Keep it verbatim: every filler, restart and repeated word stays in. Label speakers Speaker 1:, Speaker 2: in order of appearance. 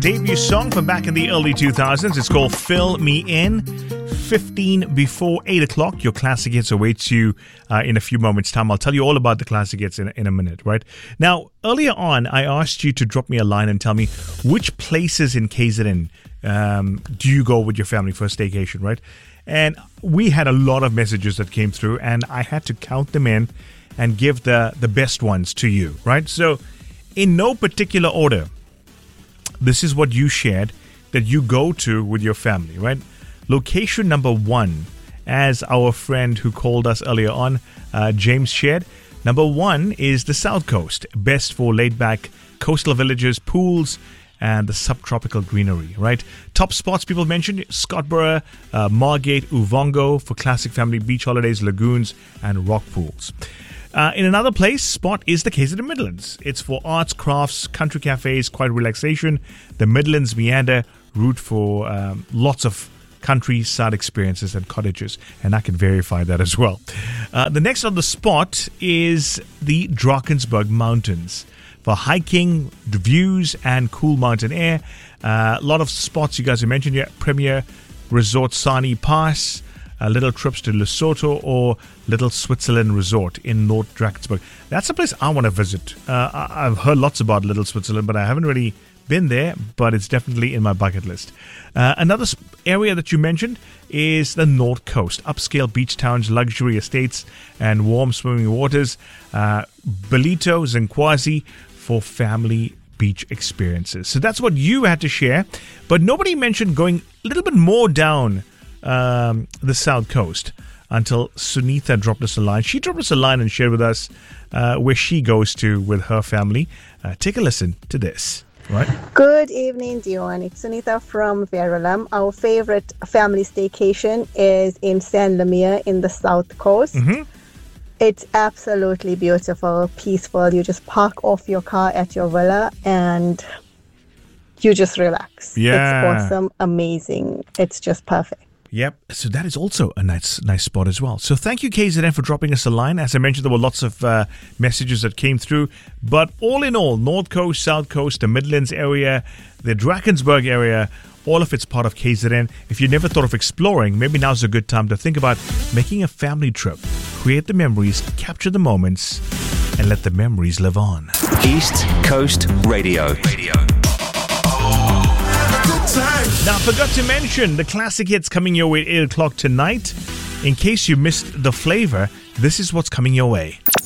Speaker 1: Debut song from back in the early two thousands. It's called Fill Me In. fifteen before eight o'clock. Your classic hits awaits you uh, in a few moments' time. I'll tell you all about the classic hits in, in a minute, right? Now, earlier on, I asked you to drop me a line and tell me which places in K Z N um, do you go with your family for a staycation, right? And we had a lot of messages that came through, and I had to count them in and give the, the best ones to you, right? So, in no particular order, this is what you shared that you go to with your family, right? Location number one, as our friend who called us earlier on, uh, James shared, number one is the South Coast, best for laid-back coastal villages, pools, and the subtropical greenery, right? Top spots people mentioned, Scottsboro, uh, Margate, Uvongo for classic family beach holidays, lagoons, and rock pools. Uh, in another place, spot is the K Z N Midlands. It's for arts, crafts, country cafes, quiet relaxation. The Midlands meander route for um, lots of countryside experiences and cottages, and I can verify that as well. Uh, the next on the spot is the Drakensberg Mountains for hiking, the views, and cool mountain air. Uh, a lot of spots you guys have mentioned here: Premier Resort Sani Pass, uh, little trips to Lesotho, or Little Switzerland Resort in North Drakensberg. That's a place I want to visit. Uh, I- I've heard lots about Little Switzerland, but I haven't really been there, but it's definitely in my bucket list. Uh, another sp- area that you mentioned is the North Coast. Upscale beach towns, luxury estates, and warm swimming waters. Uh, Belito, Zinkwazi for family beach experiences. So that's what you had to share, but nobody mentioned going a little bit more down um, the South Coast until Sunitha dropped us a line. She dropped us a line and shared with us uh, where she goes to with her family. Uh, take a listen to this. Right.
Speaker 2: Good evening, Dion. It's Sunitha from Verulam. Our favorite family staycation is in Saint Lemire in the South Coast.
Speaker 1: Mm-hmm.
Speaker 2: It's absolutely beautiful, peaceful. You just park off your car at your villa and you just relax.
Speaker 1: Yeah.
Speaker 2: It's awesome, amazing. It's just perfect.
Speaker 1: Yep. So that is also a nice nice spot as well. So thank you, K Z N, for dropping us a line. As I mentioned, there were lots of uh, messages that came through. But all in all, North Coast, South Coast, the Midlands area, the Drakensberg area, all of it's part of K Z N. If you never thought of exploring, maybe now's a good time to think about making a family trip. Create the memories, capture the moments, and let the memories live on.
Speaker 3: East Coast Radio. Radio.
Speaker 1: Now, I forgot to mention the classic hits coming your way at eight o'clock tonight. In case you missed the flavor, this is what's coming your way.